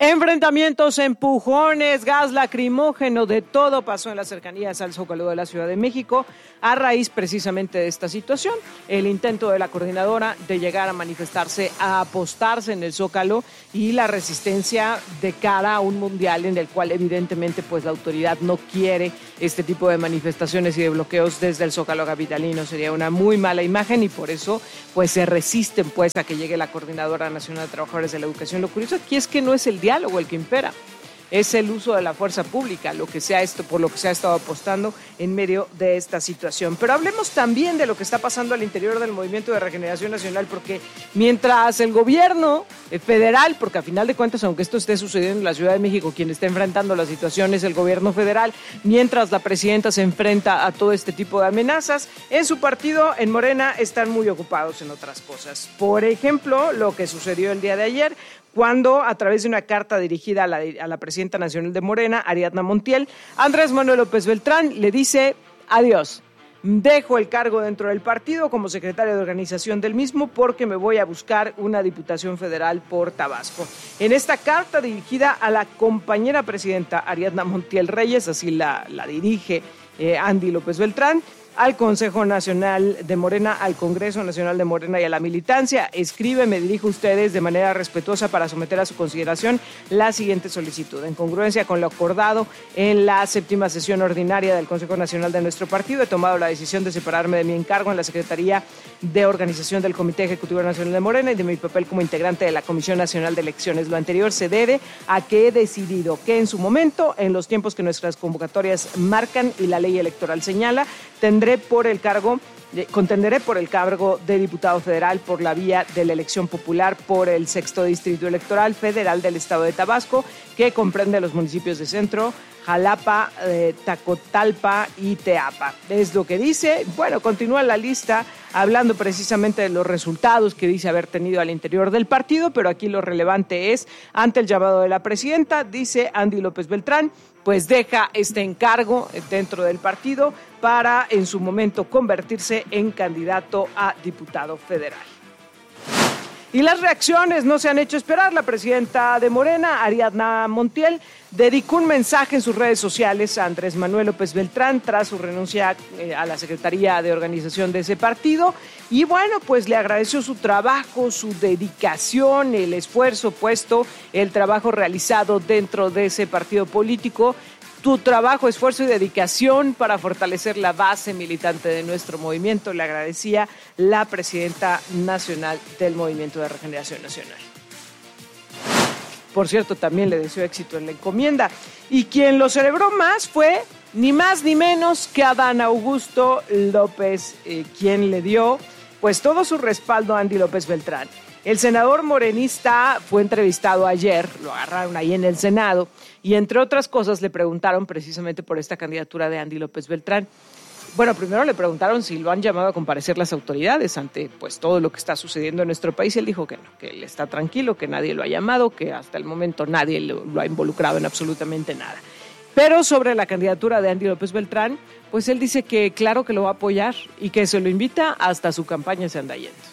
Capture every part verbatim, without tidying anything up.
Enfrentamientos, empujones, gas lacrimógeno, de todo pasó en las cercanías al Zócalo de la Ciudad de México a raíz precisamente de esta situación. El intento de la coordinadora de llegar a manifestarse, a apostarse en el Zócalo y la resistencia de cara a un mundial en el cual evidentemente pues la autoridad no quiere este tipo de manifestaciones y de bloqueos desde el Zócalo capitalino. Sería una muy mala imagen y por eso pues se resisten pues a que llegue la Coordinadora Nacional de Trabajadores de la Educación. Lo curioso aquí es que no es el diálogo el que impera, es el uso de la fuerza pública, lo que sea esto, por lo que se ha estado apostando en medio de esta situación. Pero hablemos también de lo que está pasando al interior del Movimiento de Regeneración Nacional, porque mientras el gobierno federal, porque a final de cuentas, aunque esto esté sucediendo en la Ciudad de México, quien está enfrentando la situación es el gobierno federal, mientras la presidenta se enfrenta a todo este tipo de amenazas, en su partido, en Morena, están muy ocupados en otras cosas. Por ejemplo, lo que sucedió el día de ayer, cuando a través de una carta dirigida a la, a la presidenta nacional de Morena, Ariadna Montiel, Andrés Manuel López Beltrán le dice adiós, dejo el cargo dentro del partido como secretario de organización del mismo porque me voy a buscar una diputación federal por Tabasco. En esta carta dirigida a la compañera presidenta Ariadna Montiel Reyes, así la, la dirige eh, Andy López Beltrán, al Consejo Nacional de Morena, al Congreso Nacional de Morena y a la militancia. Escribe, me dirijo a ustedes de manera respetuosa para someter a su consideración la siguiente solicitud. En congruencia con lo acordado en la séptima sesión ordinaria del Consejo Nacional de nuestro partido, he tomado la decisión de separarme de mi encargo en la Secretaría de Organización del Comité Ejecutivo Nacional de Morena y de mi papel como integrante de la Comisión Nacional de Elecciones. Lo anterior se debe a que he decidido que en su momento, en los tiempos que nuestras convocatorias marcan y la ley electoral señala, tendré por el cargo, contenderé por el cargo de diputado federal por la vía de la elección popular por el sexto distrito electoral federal del estado de Tabasco, que comprende los municipios de Centro, Jalapa, eh, Tacotalpa y Teapa. Es lo que dice. Bueno, continúa la lista hablando precisamente de los resultados que dice haber tenido al interior del partido, pero aquí lo relevante es, ante el llamado de la presidenta, dice Andy López Beltrán, pues deja este encargo dentro del partido para en su momento convertirse en candidato a diputado federal. Y las reacciones no se han hecho esperar. La presidenta de Morena, Ariadna Montiel, dedicó un mensaje en sus redes sociales a Andrés Manuel López Beltrán tras su renuncia a la Secretaría de Organización de ese partido. Y bueno, pues le agradeció su trabajo, su dedicación, el esfuerzo puesto, el trabajo realizado dentro de ese partido político. Tu trabajo, esfuerzo y dedicación para fortalecer la base militante de nuestro movimiento, le agradecía la presidenta nacional del Movimiento de Regeneración Nacional. Por cierto, también le deseó éxito en la encomienda. Y quien lo celebró más fue ni más ni menos que Adán Augusto López, eh, quien le dio pues todo su respaldo a Andy López Beltrán. El senador morenista fue entrevistado ayer, lo agarraron ahí en el Senado, y entre otras cosas le preguntaron precisamente por esta candidatura de Andy López Beltrán. Bueno, primero le preguntaron si lo han llamado a comparecer las autoridades ante pues todo lo que está sucediendo en nuestro país, y él dijo que no, que él está tranquilo, que nadie lo ha llamado, que hasta el momento nadie lo, lo ha involucrado en absolutamente nada. Pero sobre la candidatura de Andy López Beltrán, pues él dice que claro que lo va a apoyar y que se lo invita hasta su campaña se anda yendo.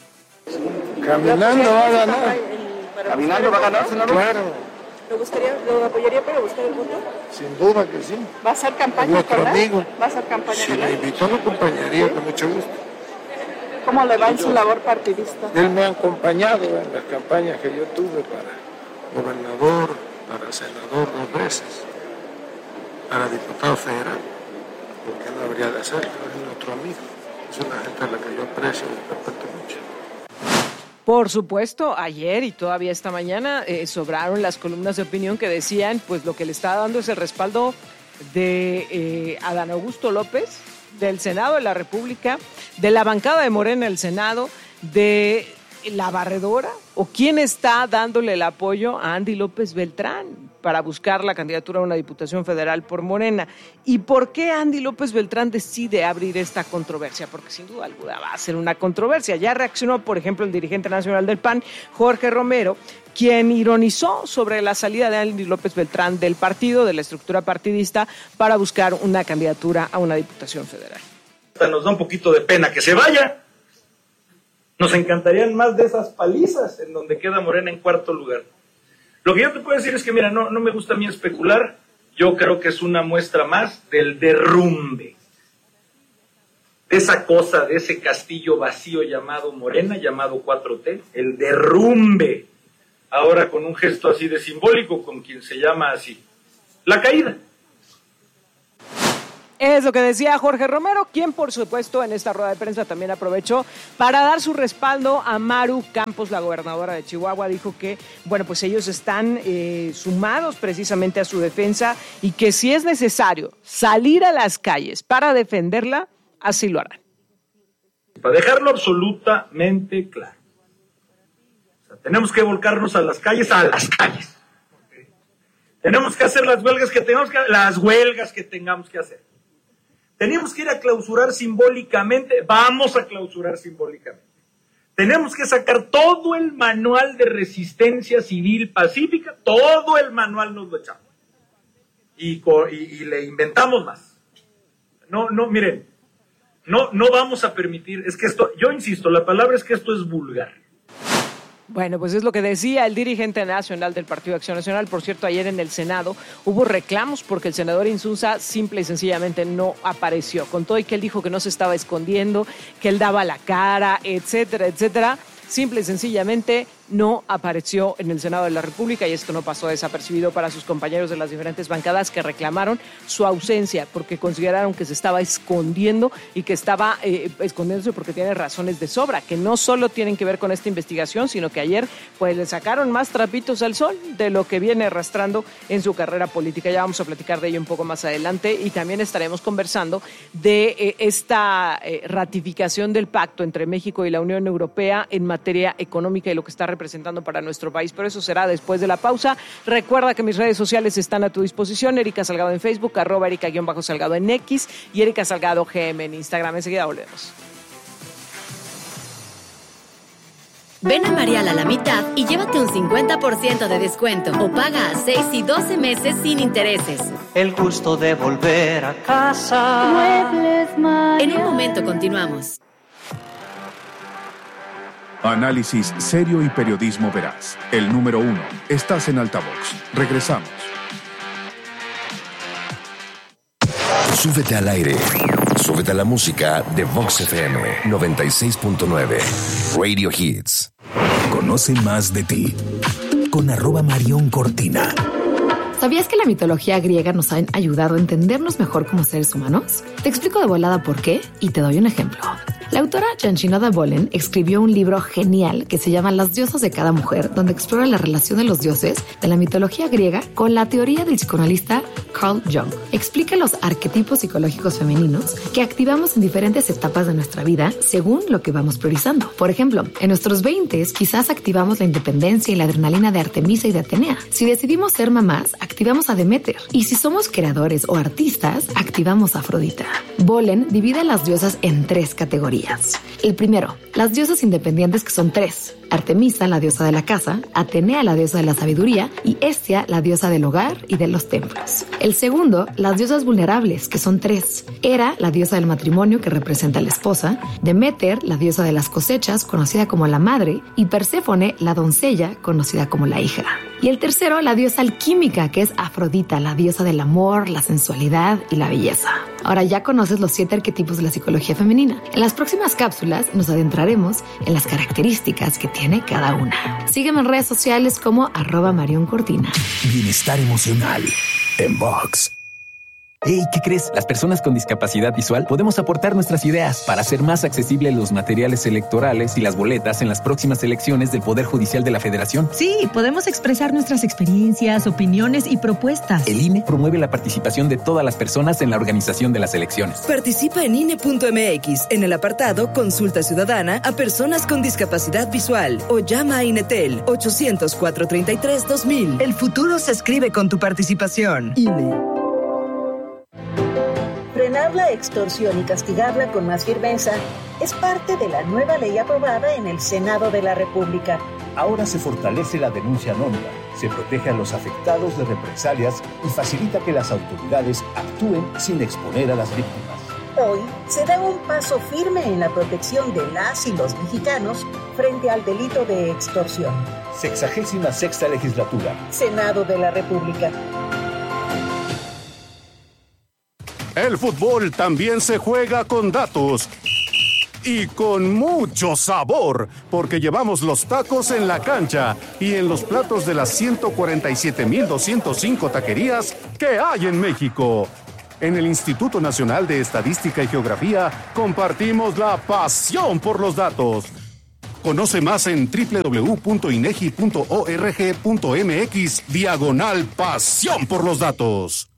Caminando va a ganar. ¿Caminando va a ganar, senador? Claro. ¿Lo, gustaría, ¿Lo apoyaría para buscar el voto? Sin duda que sí. ¿Va a hacer campaña nuestro con él? amigo. ¿Va a hacer campaña Si con me él? invitó, lo acompañaría con mucho gusto. ¿Cómo le va en su labor partidista? Él me ha acompañado en las campañas que yo tuve para gobernador, para senador dos veces, para diputado federal. ¿Por qué no habría de hacerlo? Es nuestro amigo. Es una gente a la que yo aprecio y respeto mucho. Por supuesto, ayer y todavía esta mañana eh, sobraron las columnas de opinión que decían pues lo que le está dando es el respaldo de eh, Adán Augusto López, del Senado de la República, de la bancada de Morena del Senado, de la barredora, o quién está dándole el apoyo a Andy López Beltrán para buscar la candidatura a una diputación federal por Morena. ¿Y por qué Andy López Beltrán decide abrir esta controversia? Porque sin duda alguna va a ser una controversia. Ya reaccionó, por ejemplo, el dirigente nacional del P A N, Jorge Romero, quien ironizó sobre la salida de Andy López Beltrán del partido, de la estructura partidista, para buscar una candidatura a una diputación federal. Nos da un poquito de pena que se vaya. Nos encantarían más de esas palizas en donde queda Morena en cuarto lugar. Lo que yo te puedo decir es que, mira, no, no me gusta a mí especular. Yo creo que es una muestra más del derrumbe. De esa cosa, de ese castillo vacío llamado Morena, llamado cuatro T. El derrumbe. Ahora con un gesto así de simbólico, con quien se llama así. La caída. Es lo que decía Jorge Romero, quien por supuesto en esta rueda de prensa también aprovechó para dar su respaldo a Maru Campos, la gobernadora de Chihuahua. Dijo que, bueno, pues ellos están eh, sumados precisamente a su defensa y que si es necesario salir a las calles para defenderla, así lo harán. Para dejarlo absolutamente claro. O sea, tenemos que volcarnos a las calles, a las calles. ¿Okay? Tenemos que hacer las huelgas que tengamos que las huelgas que tengamos que hacer. Tenemos que ir a clausurar simbólicamente, vamos a clausurar simbólicamente. Tenemos que sacar todo el manual de resistencia civil pacífica, todo el manual nos lo echamos. Y, y, y le inventamos más. No, no, miren, no, no vamos a permitir, es que esto, yo insisto, la palabra es que esto es vulgar. Bueno, pues es lo que decía el dirigente nacional del Partido de Acción Nacional. Por cierto, ayer en el Senado hubo reclamos porque el senador Insunza simple y sencillamente no apareció. Con todo y que él dijo que no se estaba escondiendo, que él daba la cara, etcétera, etcétera. Simple y sencillamente no apareció en el Senado de la República y esto no pasó desapercibido para sus compañeros de las diferentes bancadas que reclamaron su ausencia porque consideraron que se estaba escondiendo y que estaba eh, escondiéndose porque tiene razones de sobra, que no solo tienen que ver con esta investigación, sino que ayer pues le sacaron más trapitos al sol de lo que viene arrastrando en su carrera política. Ya vamos a platicar de ello un poco más adelante y también estaremos conversando de eh, esta eh, ratificación del pacto entre México y la Unión Europea en materia económica y lo que está representando para nuestro país, pero eso será después de la pausa. Recuerda que mis redes sociales están a tu disposición, Erika Salgado en Facebook, arroba Erika-Salgado en X y Erika Salgado G M en Instagram. Enseguida volvemos. Ven a Marial a la mitad y llévate un cincuenta por ciento de descuento o paga a seis y doce meses sin intereses. El gusto de volver a casa. Muebles Marial. En un momento continuamos. Análisis serio y periodismo veraz. El número uno. Estás en Altavoz. Regresamos. Súbete al aire. Súbete a la música de Vox F M noventa y seis punto nueve. Radio Hits. Conoce más de ti con arroba Marión Cortina. ¿Sabías que la mitología griega nos ha ayudado a entendernos mejor como seres humanos? Te explico de volada por qué y te doy un ejemplo. La autora Janshinoda Bolen escribió un libro genial que se llama Las diosas de cada mujer, donde explora la relación de los dioses de la mitología griega con la teoría del psicoanalista Carl Jung. Explica los arquetipos psicológicos femeninos que activamos en diferentes etapas de nuestra vida según lo que vamos priorizando. Por ejemplo, en nuestros veintes quizás activamos la independencia y la adrenalina de Artemisa y de Atenea. Si decidimos ser mamás, activamos a Deméter. Y si somos creadores o artistas, activamos a Afrodita. Bolen divide a las diosas en tres categorías. El primero, las diosas independientes, que son tres: Artemisa, la diosa de la casa; Atenea, la diosa de la sabiduría; y Hestia, la diosa del hogar y de los templos. El segundo, las diosas vulnerables, que son tres: Hera, la diosa del matrimonio, que representa a la esposa; Deméter, la diosa de las cosechas, conocida como la madre; y Perséfone, la doncella, conocida como la hija. Y el tercero, la diosa alquímica, que es Afrodita, la diosa del amor, la sensualidad y la belleza. Ahora ya conoces los siete arquetipos de la psicología femenina. En las próximas cápsulas nos adentraremos en las características que tiene cada una. Sígueme en redes sociales como arroba Marión Cortina. Bienestar emocional en Vox. Hey, ¿qué crees? Las personas con discapacidad visual podemos aportar nuestras ideas para hacer más accesibles los materiales electorales y las boletas en las próximas elecciones del Poder Judicial de la Federación. Sí, podemos expresar nuestras experiencias, opiniones y propuestas. El I N E promueve la participación de todas las personas en la organización de las elecciones. Participa en I N E punto M X en el apartado Consulta Ciudadana a personas con discapacidad visual o llama a INETEL ochocientos, cuatrocientos treinta y tres, dos mil. El futuro se escribe con tu participación. I N E. Frenar la extorsión y castigarla con más firmeza es parte de la nueva ley aprobada en el Senado de la República. Ahora se fortalece la denuncia anónima, se protege a los afectados de represalias y facilita que las autoridades actúen sin exponer a las víctimas. Hoy se da un paso firme en la protección de las y los mexicanos frente al delito de extorsión. Sexagésima sexta legislatura. Senado de la República. El fútbol también se juega con datos. Y con mucho sabor, porque llevamos los tacos en la cancha y en los platos de las ciento cuarenta y siete mil doscientos cinco taquerías que hay en México. En el Instituto Nacional de Estadística y Geografía compartimos la pasión por los datos. Conoce más en doble u doble u doble u punto inegi punto org punto mx diagonal pasión por los datos.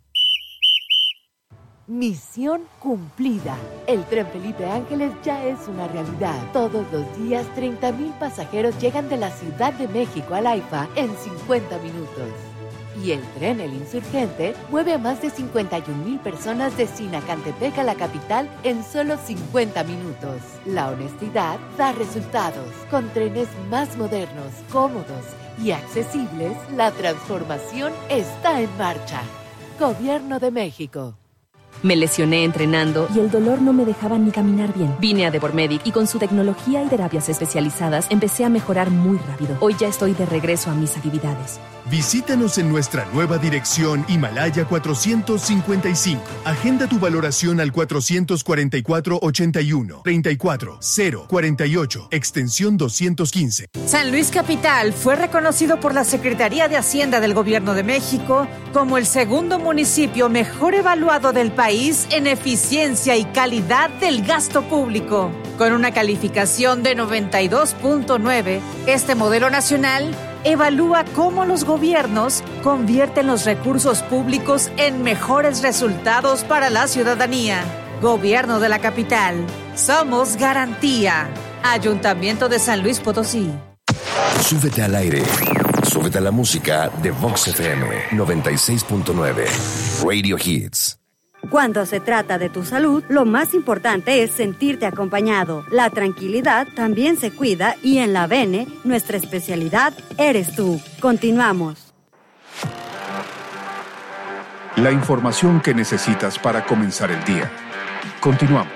Misión cumplida. El Tren Felipe Ángeles ya es una realidad. Todos los días, treinta mil pasajeros llegan de la Ciudad de México al AIFA en cincuenta minutos. Y el tren El Insurgente mueve a más de cincuenta y un mil personas de Sinacantepec a la capital en solo cincuenta minutos. La honestidad da resultados. Con trenes más modernos, cómodos y accesibles, la transformación está en marcha. Gobierno de México. Me lesioné entrenando y el dolor no me dejaba ni caminar bien. Vine a Debormedic y con su tecnología y terapias especializadas empecé a mejorar muy rápido. Hoy ya estoy de regreso a mis actividades. Visítanos en nuestra nueva dirección Himalaya cuatrocientos cincuenta y cinco. Agenda tu valoración al cuatrocientos cuarenta y cuatro ochenta y uno treinta y cuatro cero cuarenta y ocho, extensión doscientos quince. San Luis Capital fue reconocido por la Secretaría de Hacienda del Gobierno de México como el segundo municipio mejor evaluado del país en eficiencia y calidad del gasto público. Con una calificación de noventa y dos punto nueve, este modelo nacional evalúa cómo los gobiernos convierten los recursos públicos en mejores resultados para la ciudadanía. Gobierno de la capital. Somos garantía. Ayuntamiento de San Luis Potosí. Súbete al aire. Súbete a la música de Vox F M noventa y seis punto nueve. Radio Hits. Cuando se trata de tu salud, lo más importante es sentirte acompañado. La tranquilidad también se cuida y en la Bene, nuestra especialidad eres tú. Continuamos. La información que necesitas para comenzar el día. Continuamos.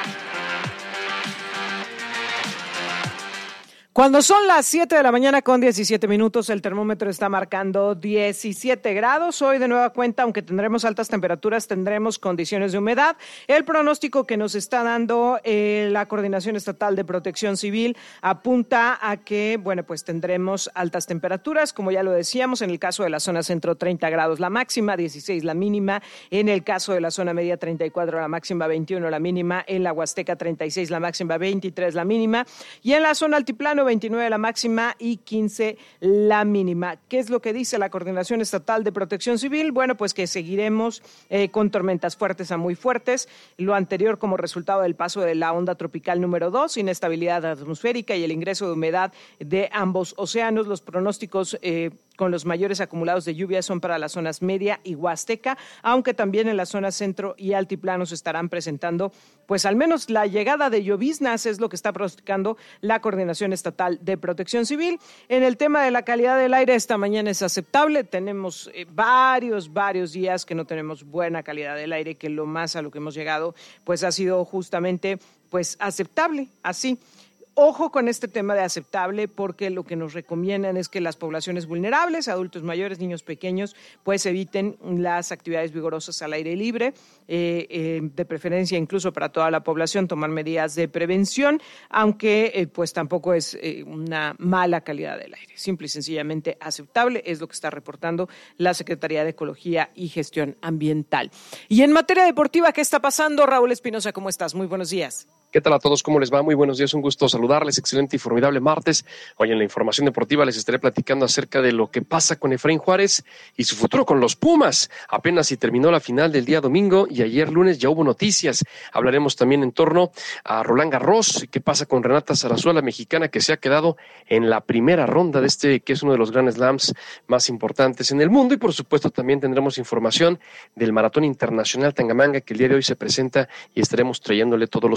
Cuando son las siete de la mañana con diecisiete minutos, el termómetro está marcando diecisiete grados. Hoy de nueva cuenta, aunque tendremos altas temperaturas, tendremos condiciones de humedad. El pronóstico que nos está dando eh, la Coordinación Estatal de Protección Civil apunta a que, bueno, pues tendremos altas temperaturas, como ya lo decíamos, en el caso de la zona centro treinta grados la máxima, dieciséis la mínima, en el caso de la zona media treinta y cuatro la máxima, veintiuno la mínima, en la Huasteca treinta y seis la máxima, veintitrés la mínima, y en la zona altiplano veintinueve la máxima y quince la mínima. ¿Qué es lo que dice la Coordinación Estatal de Protección Civil? Bueno, pues que seguiremos eh, con tormentas fuertes a muy fuertes, lo anterior como resultado del paso de la onda tropical número dos, inestabilidad atmosférica y el ingreso de humedad de ambos océanos. Los pronósticos eh, con los mayores acumulados de lluvia son para las zonas media y huasteca, aunque también en la zona centro y altiplano se estarán presentando, pues al menos la llegada de lloviznas, es lo que está pronosticando la Coordinación Estatal de Protección Civil. En el tema de la calidad del aire, esta mañana es aceptable. Tenemos eh, varios, varios días que no tenemos buena calidad del aire, que lo más a lo que hemos llegado, pues ha sido justamente, pues aceptable, así. Ojo con este tema de aceptable, porque lo que nos recomiendan es que las poblaciones vulnerables, adultos mayores, niños pequeños, pues eviten las actividades vigorosas al aire libre, eh, eh, de preferencia incluso para toda la población, tomar medidas de prevención, aunque eh, pues tampoco es eh, una mala calidad del aire, simple y sencillamente aceptable, es lo que está reportando la Secretaría de Ecología y Gestión Ambiental. Y en materia deportiva, ¿qué está pasando? Raúl Espinosa, ¿cómo estás? Muy buenos días. ¿Qué tal a todos? ¿Cómo les va? Muy buenos días, un gusto saludarles. Excelente y formidable martes. Hoy en la información deportiva les estaré platicando acerca de lo que pasa con Efraín Juárez y su futuro con los Pumas. Apenas si terminó la final del día domingo y ayer lunes ya hubo noticias. Hablaremos también en torno a Roland Garros, qué pasa con Renata Sarazuela, mexicana, que se ha quedado en la primera ronda de este, que es uno de los Grand Slams más importantes en el mundo. Y por supuesto también tendremos información del Maratón Internacional Tangamanga, que el día de hoy se presenta y estaremos trayéndole todos los pormenores.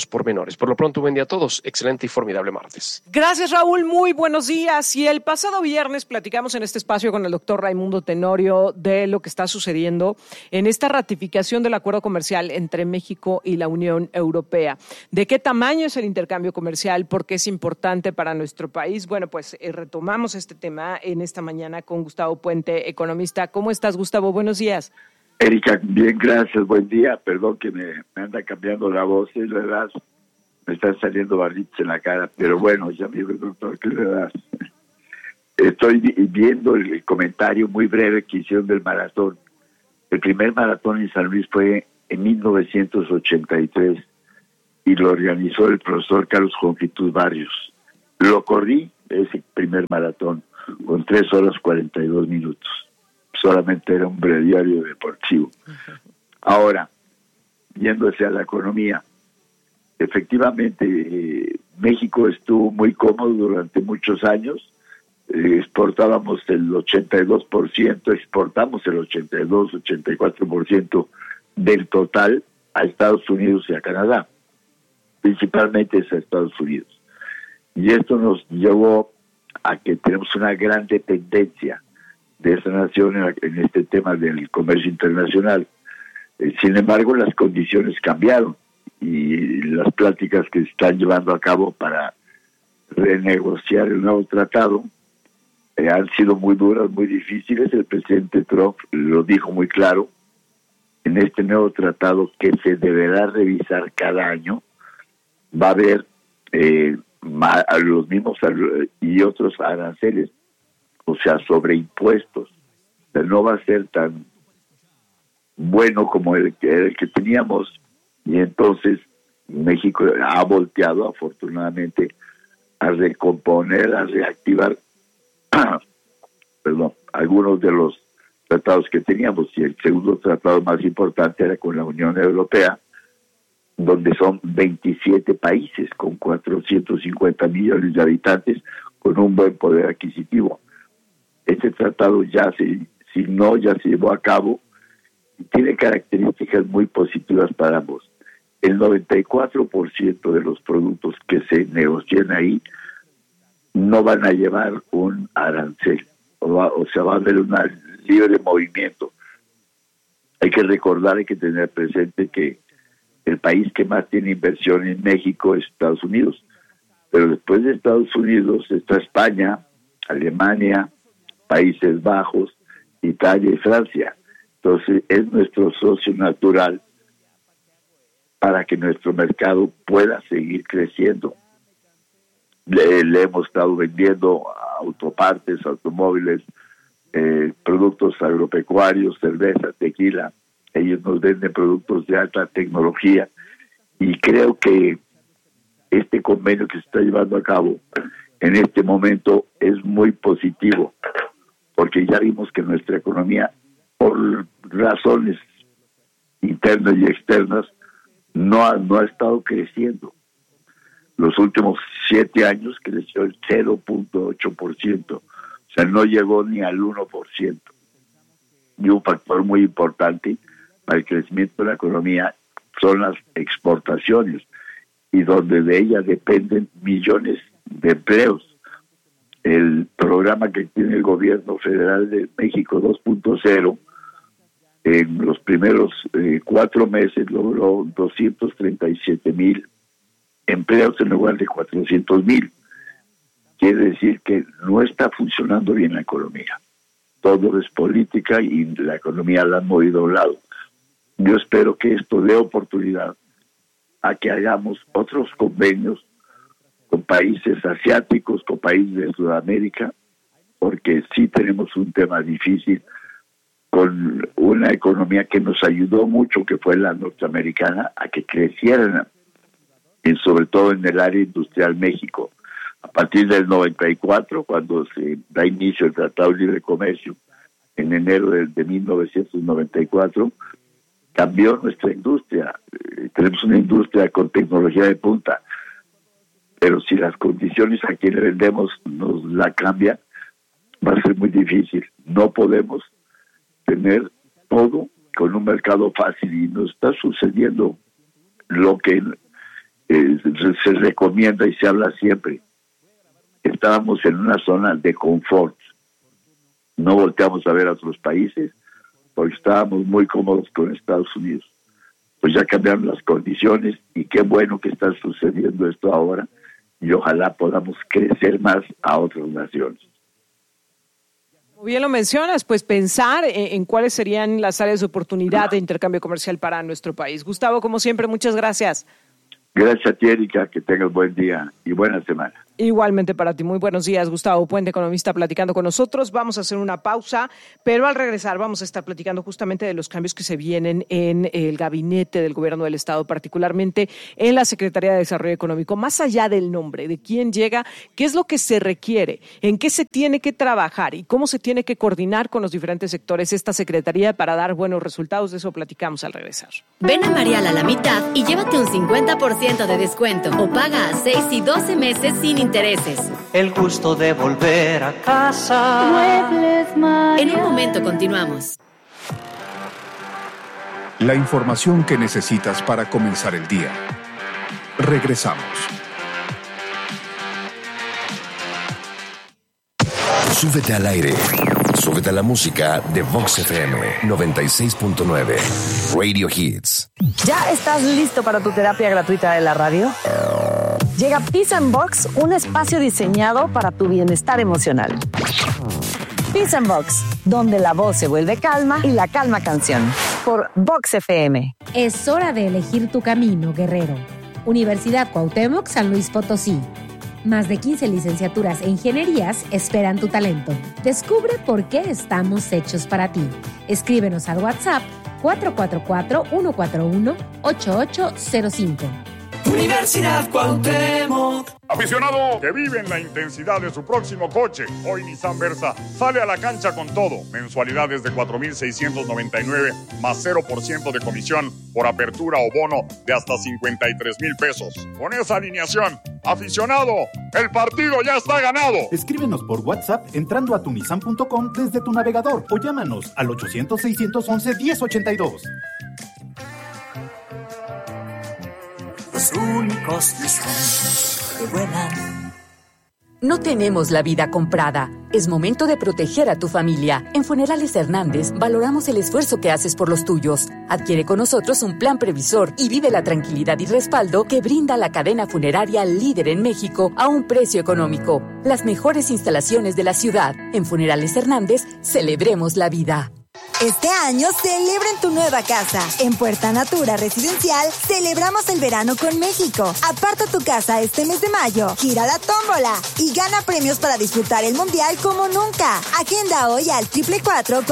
menores. Por lo pronto, buen día a todos. Excelente y formidable martes. Gracias, Raúl. Muy buenos días. Y el pasado viernes platicamos en este espacio con el doctor Raimundo Tenorio de lo que está sucediendo en esta ratificación del acuerdo comercial entre México y la Unión Europea. ¿De qué tamaño es el intercambio comercial? ¿Por qué es importante para nuestro país? Bueno, pues eh, retomamos este tema en esta mañana con Gustavo Puente, economista. ¿Cómo estás, Gustavo? Buenos días. Erika, bien, gracias, buen día. Perdón que me, me anda cambiando la voz, es verdad, me están saliendo barritos en la cara, pero bueno, ya me dijo el doctor que es verdad. Estoy viendo el comentario muy breve que hicieron del maratón. El primer maratón en San Luis fue en mil novecientos ochenta y tres y lo organizó el profesor Carlos Confitus Barrios. Lo corrí, ese primer maratón, con tres horas cuarenta y dos minutos. Solamente era un breviario deportivo. Ahora, yéndose a la economía, efectivamente eh, México estuvo muy cómodo durante muchos años, eh, exportábamos el ochenta y dos por ciento, exportamos el ochenta y dos, ochenta y cuatro por ciento del total a Estados Unidos y a Canadá, principalmente es a Estados Unidos. Y esto nos llevó a que tenemos una gran dependencia de esa nación en, en este tema del comercio internacional. Eh, sin embargo, las condiciones cambiaron y las pláticas que se están llevando a cabo para renegociar el nuevo tratado eh, han sido muy duras, muy difíciles. El presidente Trump lo dijo muy claro. En este nuevo tratado, que se deberá revisar cada año, va a haber eh, ma- los mismos y otros aranceles, o sea, sobre impuestos. O sea, no va a ser tan bueno como el que, el que teníamos, y entonces México ha volteado, afortunadamente, a recomponer, a reactivar perdón, algunos de los tratados que teníamos, y el segundo tratado más importante era con la Unión Europea, donde son veintisiete países con cuatrocientos cincuenta millones de habitantes con un buen poder adquisitivo. Este tratado ya se signó, ya se llevó a cabo y tiene características muy positivas para ambos. El noventa y cuatro por ciento de los productos que se negocian ahí no van a llevar un arancel, o, va, o sea, va a haber un libre movimiento. Hay que recordar, hay que tener presente que el país que más tiene inversión en México es Estados Unidos, pero después de Estados Unidos está España, Alemania, Países Bajos, Italia y Francia. Entonces es nuestro socio natural para que nuestro mercado pueda seguir creciendo. Le, le hemos estado vendiendo autopartes, automóviles, eh, productos agropecuarios, cerveza, tequila. Ellos nos venden productos de alta tecnología y creo que este convenio que se está llevando a cabo en este momento es muy positivo, porque ya vimos que nuestra economía, por razones internas y externas, no ha, no ha estado creciendo. Los últimos siete años creció el cero punto ocho por ciento, o sea, no llegó ni al uno por ciento. Y un factor muy importante para el crecimiento de la economía son las exportaciones, y donde de ellas dependen millones de empleos. El programa que tiene el gobierno federal de México dos punto cero, en los primeros eh, cuatro meses logró doscientos treinta y siete mil empleos en lugar de cuatrocientos mil. Quiere decir que no está funcionando bien la economía. Todo es política y la economía la han movido a un lado. Yo espero que esto dé oportunidad a que hagamos otros convenios con países asiáticos, con países de Sudamérica, porque sí tenemos un tema difícil con una economía que nos ayudó mucho, que fue la norteamericana, a que crecieran, y sobre todo en el área industrial México. A partir del noventa y cuatro, cuando se da inicio el Tratado de Libre Comercio, en enero de, de mil novecientos noventa y cuatro, cambió nuestra industria. Eh, tenemos una industria con tecnología de punta, pero si las condiciones a quien le vendemos nos la cambian, va a ser muy difícil. No podemos tener todo con un mercado fácil, y nos está sucediendo lo que eh, se recomienda y se habla siempre. Estábamos en una zona de confort. No volteamos a ver a otros países porque estábamos muy cómodos con Estados Unidos. Pues ya cambiaron las condiciones y qué bueno que está sucediendo esto ahora y ojalá podamos crecer más a otras naciones. Como bien lo mencionas, pues pensar en, en cuáles serían las áreas de oportunidad de intercambio comercial para nuestro país. Gustavo, como siempre, muchas gracias. Gracias a ti, Erika, que tengas buen día y buena semana. Igualmente para ti. Muy buenos días, Gustavo Puente, economista, platicando con nosotros. Vamos a hacer una pausa, pero al regresar vamos a estar platicando justamente de los cambios que se vienen en el gabinete del gobierno del Estado, particularmente en la Secretaría de Desarrollo Económico. Más allá del nombre, de quién llega, qué es lo que se requiere, en qué se tiene que trabajar y cómo se tiene que coordinar con los diferentes sectores esta Secretaría para dar buenos resultados. De eso platicamos al regresar. Ven a Marial a la mitad y llévate un cincuenta por ciento de descuento o paga a seis y doce meses sin intereses. El gusto de volver a casa. Muebles Marial. En un momento continuamos. La información que necesitas para comenzar el día. Regresamos. Súbete al aire. Súbete a la música de Vox F M noventa y seis punto nueve. Radio Hits. ¿Ya estás listo para tu terapia gratuita de la radio? Llega Peace and Box, un espacio diseñado para tu bienestar emocional. Peace and Box, donde la voz se vuelve calma y la calma canción. Por Vox F M. Es hora de elegir tu camino, guerrero. Universidad Cuauhtémoc, San Luis Potosí. Más de quince licenciaturas e ingenierías esperan tu talento. Descubre por qué estamos hechos para ti. Escríbenos al WhatsApp cuatro cuatro cuatro, uno cuatro uno, ocho ocho cero cinco. Universidad Cuauhtémoc. Aficionado que vive en la intensidad de su próximo coche, hoy Nissan Versa sale a la cancha con todo. Mensualidades de cuatro mil seiscientos noventa y nueve más cero por ciento de comisión por apertura o bono de hasta cincuenta y tres mil pesos. Con esa alineación, aficionado, el partido ya está ganado. Escríbenos por WhatsApp entrando a tunisan punto com desde tu navegador o llámanos al ochocientos, seiscientos once, diez ochenta y dos. Los únicos Nissan que vuelan. No tenemos la vida comprada. Es momento de proteger a tu familia. En Funerales Hernández valoramos el esfuerzo que haces por los tuyos. Adquiere con nosotros un plan previsor y vive la tranquilidad y respaldo que brinda la cadena funeraria líder en México a un precio económico. Las mejores instalaciones de la ciudad. En Funerales Hernández, celebremos la vida. Este año celebra en tu nueva casa. En Puerta Natura Residencial celebramos el verano con México. Aparta tu casa este mes de mayo, gira la tómbola y gana premios para disfrutar el mundial como nunca. Agenda hoy al triple cuatro